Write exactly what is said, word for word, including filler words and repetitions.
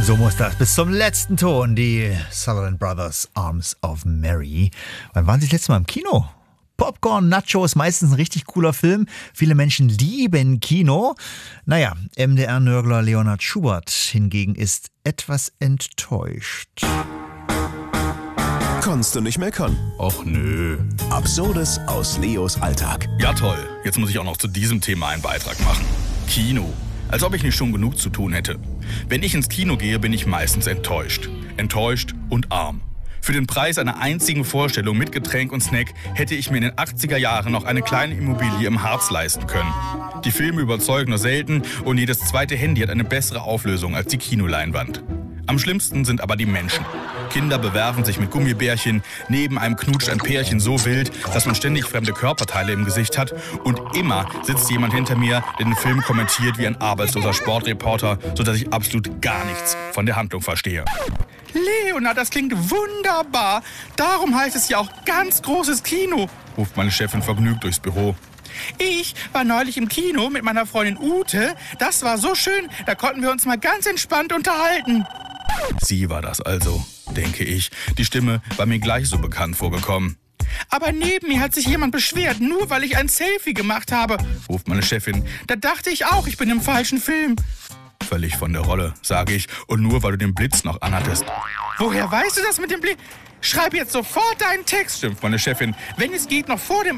So muss das. Bis zum letzten Ton. Die Sutherland Brothers, Arms of Mary. Wann waren Sie das letzte Mal im Kino? Popcorn, Nachos, meistens ein richtig cooler Film. Viele Menschen lieben Kino. Naja, M D R-Nörgler Leonhard Schubert hingegen ist etwas enttäuscht. Kannst du nicht meckern? Och nö. Absurdes aus Leos Alltag. Ja toll, jetzt muss ich auch noch zu diesem Thema einen Beitrag machen. Kino. Als ob ich nicht schon genug zu tun hätte. Wenn ich ins Kino gehe, bin ich meistens enttäuscht. Enttäuscht und arm. Für den Preis einer einzigen Vorstellung mit Getränk und Snack hätte ich mir in den achtziger Jahren noch eine kleine Immobilie im Harz leisten können. Die Filme überzeugen nur selten und jedes zweite Handy hat eine bessere Auflösung als die Kinoleinwand. Am schlimmsten sind aber die Menschen. Kinder bewerfen sich mit Gummibärchen, neben einem knutscht ein Pärchen so wild, dass man ständig fremde Körperteile im Gesicht hat und immer sitzt jemand hinter mir, der den Film kommentiert wie ein arbeitsloser Sportreporter, sodass ich absolut gar nichts von der Handlung verstehe. Leonhard, das klingt wunderbar. Darum heißt es ja auch ganz großes Kino, ruft meine Chefin vergnügt durchs Büro. Ich war neulich im Kino mit meiner Freundin Ute. Das war so schön, da konnten wir uns mal ganz entspannt unterhalten. Sie war das also, denke ich. Die Stimme war mir gleich so bekannt vorgekommen. Aber neben mir hat sich jemand beschwert, nur weil ich ein Selfie gemacht habe, ruft meine Chefin. Da dachte ich auch, ich bin im falschen Film. Völlig von der Rolle, sage ich, und nur weil du den Blitz noch anhattest. Woher weißt du das mit dem Blitz? Schreib jetzt sofort deinen Text, schimpft meine Chefin. Wenn es geht, noch vor dem